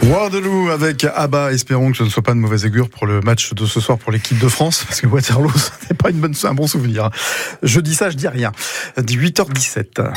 Waterloo avec ABBA. Espérons que ce ne soit pas de mauvaise augure pour le match de ce soir pour l'équipe de France, parce que Waterloo, ce n'est pas un bon souvenir. Je dis ça, je dis rien. 8h17.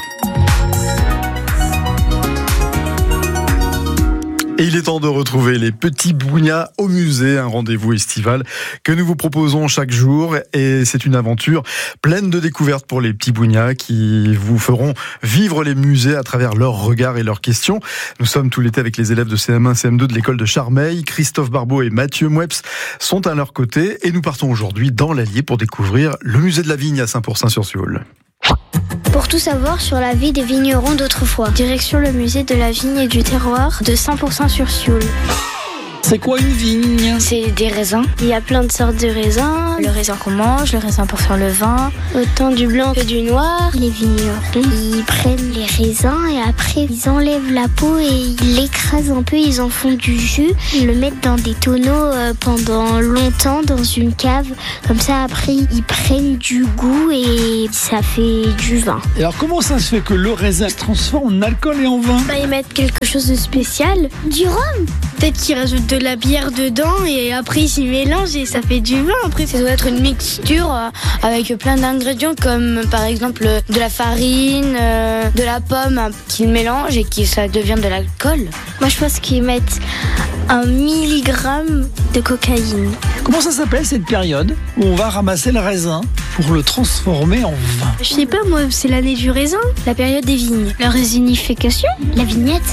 Et il est temps de retrouver les petits Bougnats au musée, un rendez-vous estival que nous vous proposons chaque jour. Et c'est une aventure pleine de découvertes pour les petits Bougnats qui vous feront vivre les musées à travers leurs regards et leurs questions. Nous sommes tout l'été avec les élèves de CM1, CM2 de l'école de Charmeil. Christophe Barbeau et Mathieu Moueps sont à leur côté. Et nous partons aujourd'hui dans l'Allier pour découvrir le musée de la Vigne à Saint-Pourçain-sur-Sioule. Pour tout savoir sur la vie des vignerons d'autrefois, direction le musée de la vigne et du terroir de Saint-Pourçain-sur-Sioule. C'est quoi une vigne ? C'est des raisins. Il y a plein de sortes de raisins. Le raisin qu'on mange, le raisin pour faire le vin, autant du blanc que du noir. Les vignerons, ils prennent les raisins et après ils enlèvent la peau et ils l'écrasent un peu, ils en font du jus. Ils le mettent dans des tonneaux pendant longtemps dans une cave. Comme ça après ils prennent du goût et ça fait du vin. Et alors comment ça se fait que le raisin se transforme en alcool et en vin ? Ils mettent quelque chose de spécial. Du rhum. Peut-être qu'ils rajoutent de la bière dedans et après ils s'y mélangent et ça fait du vin. Après ça doit être une mixture avec plein d'ingrédients comme par exemple de la farine, de la pomme qu'ils mélangent et qui ça devient de l'alcool. Moi je pense qu'ils mettent 1 milligramme de cocaïne. Comment ça s'appelle cette période où on va ramasser le raisin pour le transformer en vin ? Je sais pas moi, c'est l'année du raisin, la période des vignes. La résinification, la vignette.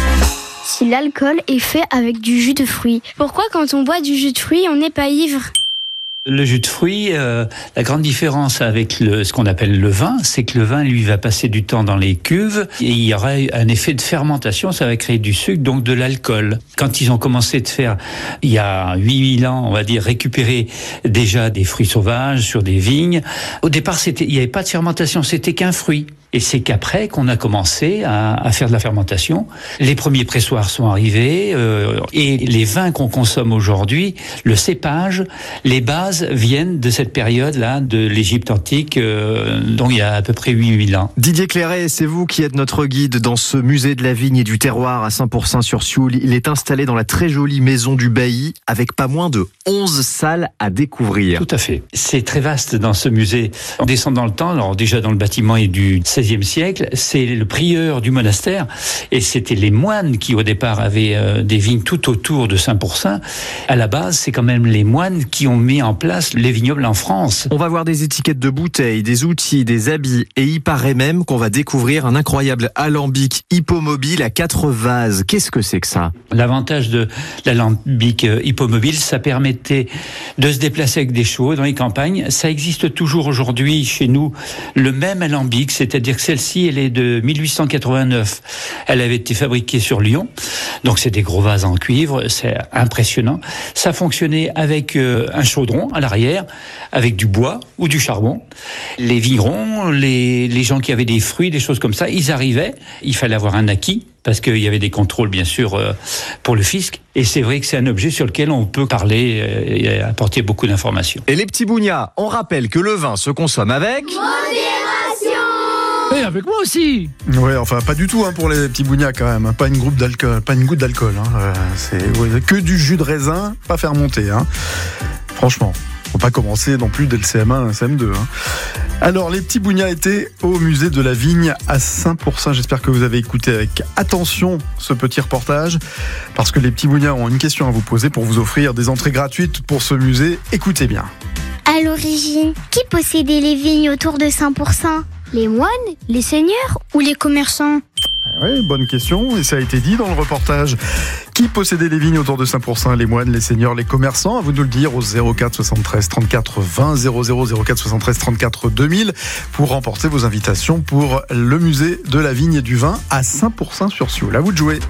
Si l'alcool est fait avec du jus de fruits. Pourquoi quand on boit du jus de fruits, on n'est pas ivre ? Le jus de fruits, la grande différence avec ce qu'on appelle le vin, c'est que le vin, lui, va passer du temps dans les cuves et il y aura un effet de fermentation, ça va créer du sucre, donc de l'alcool. Quand ils ont commencé de faire, il y a 8000 ans, on va dire, récupérer déjà des fruits sauvages sur des vignes, au départ, il n'y avait pas de fermentation, c'était qu'un fruit. Et c'est qu'après qu'on a commencé à faire de la fermentation. Les premiers pressoirs sont arrivés et les vins qu'on consomme aujourd'hui, le cépage, les bases viennent de cette période-là, de l'Égypte antique, donc il y a à peu près 8000 ans. Didier Clairet, c'est vous qui êtes notre guide dans ce musée de la vigne et du terroir à Saint-Pourçain-sur-Sioule. Il est installé dans la très jolie maison du Bailly avec pas moins de 11 salles à découvrir. Tout à fait. C'est très vaste dans ce musée. On descend dans le temps, alors déjà dans le bâtiment est du XVIe siècle, c'est le prieur du monastère et c'était les moines qui au départ avaient des vignes tout autour de Saint-Pourçain. À la base, c'est quand même les moines qui ont mis en place les vignobles en France. On va voir des étiquettes de bouteilles, des outils, des habits et il paraît même qu'on va découvrir un incroyable alambic hippomobile à 4 vases. Qu'est-ce que c'est que ça ? L'avantage de l'alambic hippomobile, ça permettait de se déplacer avec des chevaux dans les campagnes. Ça existe toujours aujourd'hui chez nous, le même alambic, c'est-à-dire que celle-ci, elle est de 1889. Elle avait été fabriquée sur Lyon. Donc c'est des gros vases en cuivre, c'est impressionnant. Ça fonctionnait avec un chaudron à l'arrière, avec du bois ou du charbon. Les vignerons, les gens qui avaient des fruits, des choses comme ça, ils arrivaient, il fallait avoir un acquis, parce qu'il y avait des contrôles, bien sûr, pour le fisc. Et c'est vrai que c'est un objet sur lequel on peut parler et apporter beaucoup d'informations. Et les petits Bougnats, on rappelle que le vin se consomme avec... Et avec moi aussi. Ouais, enfin pas du tout pour les petits Bougnats quand même. Pas une goutte d'alcool. C'est que du jus de raisin, pas fermenté. Franchement, faut pas commencer non plus dès le CM1, CM2. Alors, les petits Bougnats étaient au musée de la Vigne à Saint-Pourçain. J'espère que vous avez écouté avec attention ce petit reportage, parce que les petits Bougnats ont une question à vous poser pour vous offrir des entrées gratuites pour ce musée. Écoutez bien. À l'origine, qui possédait les vignes autour de Saint-Pourçain ? Les moines, les seigneurs ou les commerçants ? Oui, bonne question, et ça a été dit dans le reportage. Qui possédait les vignes autour de Saint-Pourçain ? Les moines, les seigneurs, les commerçants ? À vous de nous le dire au 04 73 34 20 00 04 73 34 2000 pour remporter vos invitations pour le musée de la vigne et du vin à Saint-Pourçain-sur-Sioule. À vous de jouer.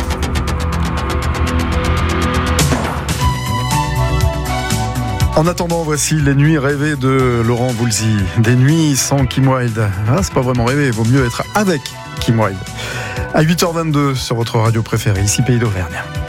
En attendant, voici les nuits rêvées de Laurent Voulzy. Des nuits sans Kim Wilde. C'est pas vraiment rêvé, il vaut mieux être avec Kim Wilde. À 8h22 sur votre radio préférée, ici Pays d'Auvergne.